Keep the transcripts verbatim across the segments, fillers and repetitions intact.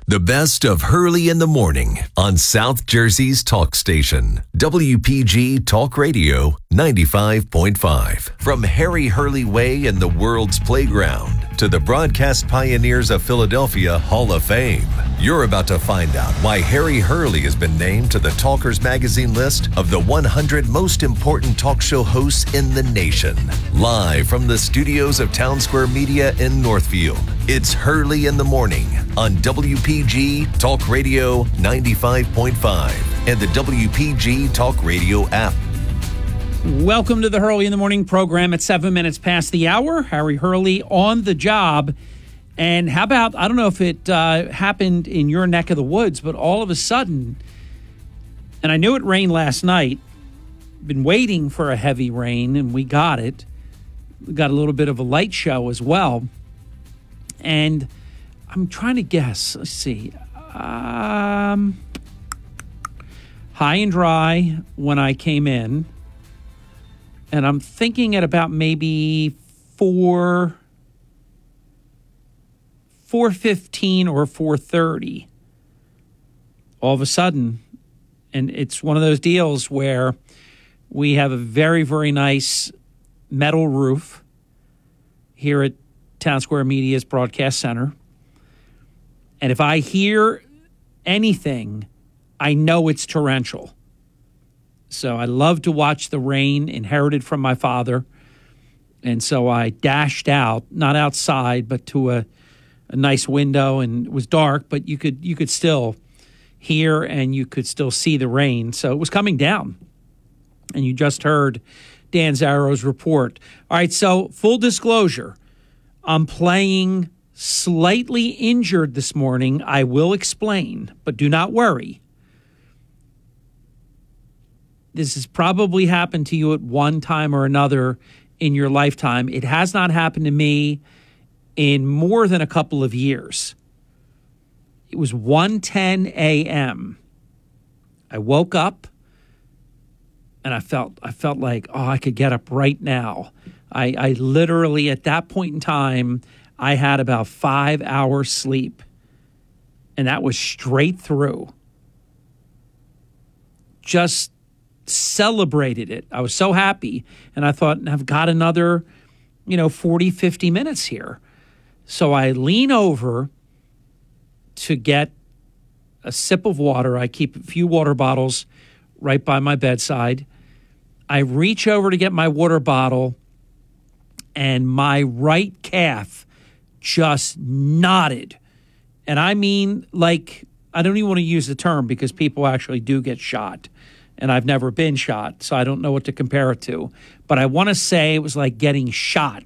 The best of Hurley in the Morning on South Jersey's talk station, W P G Talk Radio ninety-five point five. From Harry Hurley Way in the world's playground to the broadcast pioneers of Philadelphia Hall of Fame, you're about to find out why Harry Hurley has been named to the Talkers Magazine list of the one hundred most important talk show hosts in the nation. Live from the studios of Town Square Media in Northfield, it's Hurley in the Morning on W P G Talk Radio ninety-five point five and the W P G Talk Radio app. Welcome to the Hurley in the Morning program at seven minutes past the hour. Harry Hurley on the job. And how about, I don't know if it uh, happened in your neck of the woods, but all of a sudden, and I knew it rained last night, been waiting for a heavy rain, and we got it. We got a little bit of a light show as well. And I'm trying to guess. Let's see. Um, high and dry when I came in. And I'm thinking at about maybe four, four fifteen or four thirty. All of a sudden, and it's one of those deals where we have a very, very nice metal roof here at Town Square Media's Broadcast Center. And if I hear anything, I know it's torrential. So I love to watch the rain, inherited from my father. And so I dashed out, not outside, but to a, a nice window, and it was dark, but you could you could still hear and you could still see the rain. So it was coming down. And you just heard Dan Zarro's report. All right, so full disclosure, I'm playing slightly injured this morning. I will explain, but do not worry. This has probably happened to you at one time or another in your lifetime. It has not happened to me in more than a couple of years. It was one ten a.m. I woke up and I felt I felt like, oh, I could get up right now. I, I literally, at that point in time, I had about five hours sleep. And that was straight through. Just celebrated it. I was so happy. And I thought, I've got another, you know, forty, fifty minutes here. So I lean over to get a sip of water. I keep a few water bottles right by my bedside. I reach over to get my water bottle, and my right calf just nodded. And I mean, like, I don't even want to use the term because people actually do get shot. And I've never been shot, so I don't know what to compare it to. But I want to say it was like getting shot.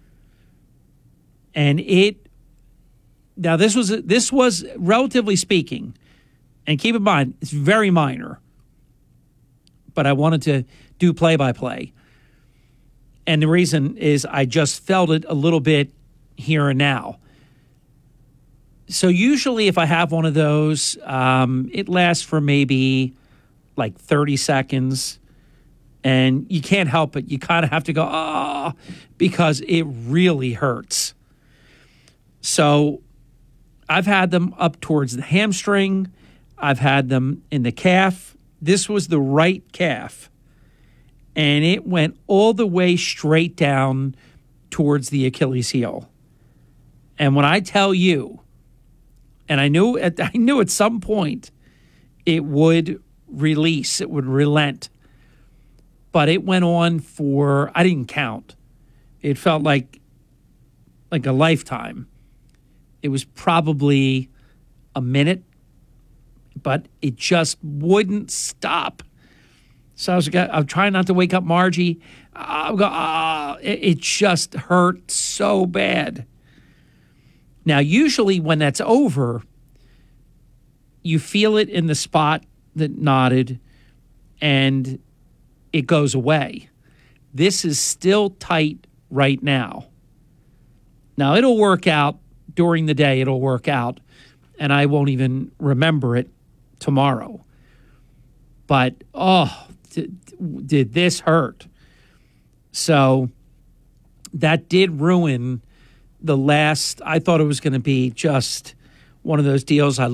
And it, now this was, this was relatively speaking, and keep in mind, it's very minor. But I wanted to do play-by-play. And the reason is I just felt it a little bit here and now. So usually if I have one of those, um, it lasts for maybe like thirty seconds, and you can't help it. You kind of have to go, ah, oh, because it really hurts. So I've had them up towards the hamstring. I've had them in the calf. This was the right calf, and it went all the way straight down towards the Achilles heel. And when I tell you, and I knew at, I knew at some point it would release, it would relent. But it went on for, I didn't count. It felt like like a lifetime. It was probably a minute, but it just wouldn't stop. So I was, I was trying not to wake up Margie. I would go, ah, it, it just hurt so bad. Now, usually when that's over, you feel it in the spot that nodded, and it goes away. This is still tight right now. Now, it'll work out during the day. It'll work out, and I won't even remember it tomorrow. But, oh, th- did this hurt? So that did ruin the last. I thought it was going to be just one of those deals I